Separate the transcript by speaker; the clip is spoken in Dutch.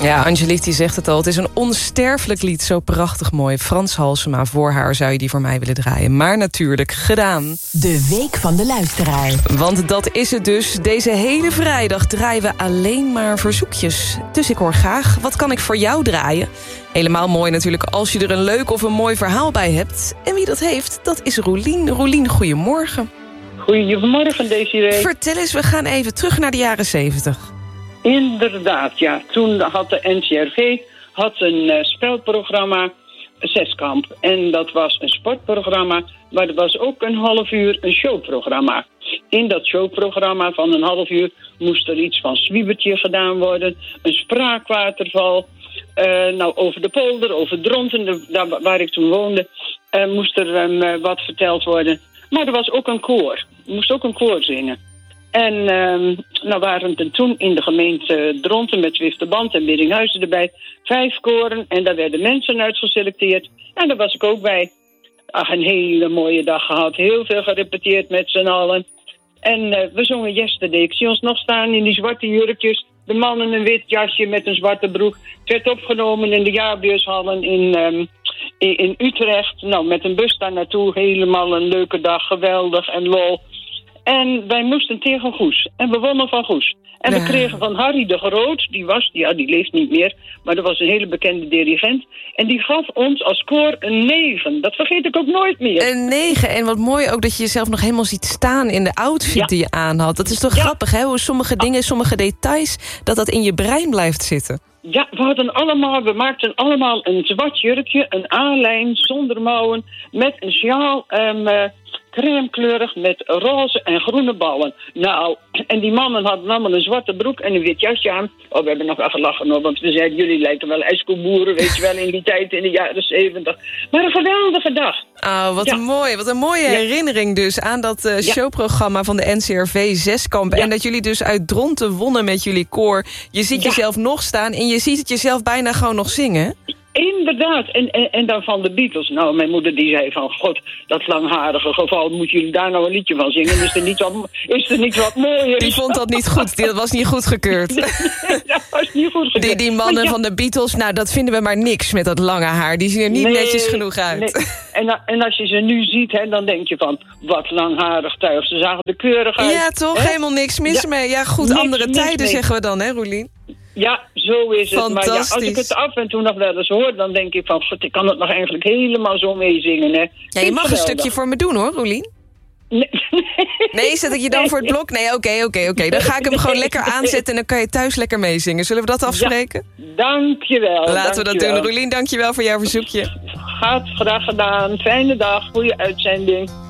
Speaker 1: Ja, Angelique die zegt het al. Het is een onsterfelijk lied, zo prachtig mooi. Frans Halsema, voor haar zou je die voor mij willen draaien. Maar natuurlijk, gedaan.
Speaker 2: De Week van de Luisteraar.
Speaker 1: Want dat is het dus. Deze hele vrijdag draaien we alleen maar verzoekjes. Dus ik hoor graag, wat kan ik voor jou draaien? Helemaal mooi natuurlijk als je er een leuk of een mooi verhaal bij hebt. En wie dat heeft, dat is Roelien. Roelien, goedemorgen.
Speaker 3: Goedemorgen, Desiree.
Speaker 1: Vertel eens, we gaan even terug naar de jaren 70.
Speaker 3: Inderdaad, ja. Toen had de NCRV een spelprogramma, Zeskamp. En dat was een sportprogramma, maar er was ook een half uur een showprogramma. In dat showprogramma van een half uur moest er iets van Zwiebertje gedaan worden. Een spraakwaterval. Over de polder, over Dronten, daar waar ik toen woonde, moest er wat verteld worden. Maar er was ook een koor. Er moest ook een koor zingen. En waren er toen in de gemeente Dronten met Zwifterband en Biddinghuizen erbij 5 koren. En daar werden mensen uit geselecteerd. En daar was ik ook bij. Ach, een hele mooie dag gehad. Heel veel gerepeteerd met z'n allen. En we zongen Yesterday. Ik zie ons nog staan in die zwarte jurkjes. De man in een wit jasje met een zwarte broek. Het werd opgenomen in de jaarbeurshallen in Utrecht. Nou, met een bus daar naartoe. Helemaal een leuke dag. Geweldig en lol. En wij moesten tegen Goes. En we wonnen van Goes. En we kregen van Harry de Groot, die leeft niet meer, maar dat was een hele bekende dirigent. En die gaf ons als koor een 9. Dat vergeet ik ook nooit meer.
Speaker 1: Een 9. En wat mooi ook dat je jezelf nog helemaal ziet staan in de outfit die je aan had. Dat is toch grappig, hè? Hoe sommige dingen, sommige details, dat in je brein blijft zitten.
Speaker 3: Ja, we maakten allemaal een zwart jurkje, een A-lijn zonder mouwen, met een sjaal, cremekleurig met roze en groene ballen. Nou, en die mannen hadden allemaal een zwarte broek en een wit jasje aan. Oh, we hebben nog even gelachen hoor, want we zeiden, jullie lijken wel ijskoelboeren, weet je wel, in die tijd, in de jaren 70. Maar een geweldige dag.
Speaker 1: Oh, wat een mooie herinnering dus aan dat showprogramma van de NCRV Zeskamp. En dat jullie dus uit Dronten wonnen met jullie koor. Je ziet jezelf nog staan en je ziet het jezelf bijna gewoon nog zingen.
Speaker 3: Inderdaad, en dan van de Beatles. Nou, mijn moeder die zei van, god, dat langharige geval, moeten jullie daar nou een liedje van zingen? Is er niet wat mooier?
Speaker 1: Die vond dat niet goed, dat was niet goedgekeurd.
Speaker 3: Dat was niet goedgekeurd.
Speaker 1: Die mannen van de Beatles, nou, dat vinden we maar niks met dat lange haar. Die zien er niet netjes genoeg uit.
Speaker 3: Nee. En als je ze nu ziet, hè, dan denk je van, wat langharig tuig. Ze zagen er keurig uit.
Speaker 1: Ja, toch? Helemaal niks mis mee. Ja, goed, andere tijden zeggen we dan, hè, Roelien?
Speaker 3: Ja, zo is het. Maar ja, als ik het af en toe nog wel eens hoor, dan denk ik van, god, ik kan het nog eigenlijk helemaal zo meezingen. Hè.
Speaker 1: Ja, je mag een stukje voor me doen hoor, Roelien. Nee, zet ik je dan voor het blok? Nee, oké. Dan ga ik hem gewoon lekker aanzetten en dan kan je thuis lekker meezingen. Zullen we dat afspreken?
Speaker 3: Ja, dankjewel.
Speaker 1: Laten we dat doen. Roelien, dankjewel voor jouw verzoekje.
Speaker 3: Graag gedaan. Fijne dag. Goeie uitzending.